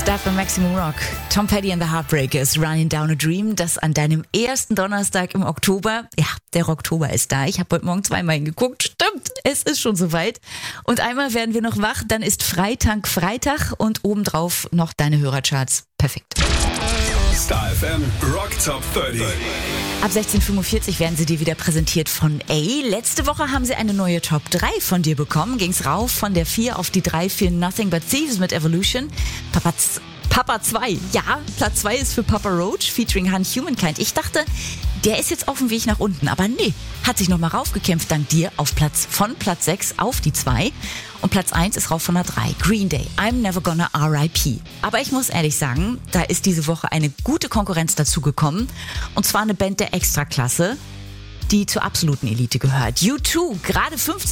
Von Maximum Rock. Tom Petty and the Heartbreakers, Running Down a Dream. Das an deinem ersten Donnerstag im Oktober. Ja, der Oktober ist da. Ich habe heute Morgen zweimal hingeguckt. Stimmt, es ist schon soweit. Und einmal werden wir noch wach. Dann ist Freitag und obendrauf noch deine Hörercharts. Perfekt. Star FM Rock Top 30. Ab 16:45 werden sie dir wieder präsentiert von A. Letzte Woche haben sie eine neue Top 3 von dir bekommen. Ging's rauf von der 4 auf die 3 für Nothing But Thieves mit Evolution. Papa 2. Ja, Platz 2 ist für Papa Roach featuring Han Humankind. Ich dachte, der ist jetzt auf dem Weg nach unten. Aber nee, hat sich nochmal raufgekämpft dank dir von Platz 6 auf die 2. Und Platz 1 ist rauf von der 3. Green Day, I'm Never Gonna R.I.P. Aber ich muss ehrlich sagen, da ist diese Woche eine gute Konkurrenz dazugekommen. Und zwar eine Band der Extraklasse, die zur absoluten Elite gehört. U2, gerade 15